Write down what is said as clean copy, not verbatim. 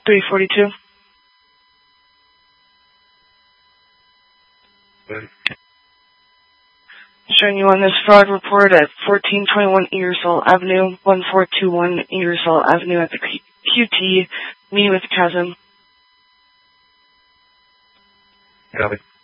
342. Showing you on this fraud report at 1421 Ingersoll Avenue, 1421 Ingersoll Avenue at the QT, meeting with Chasm. Copy.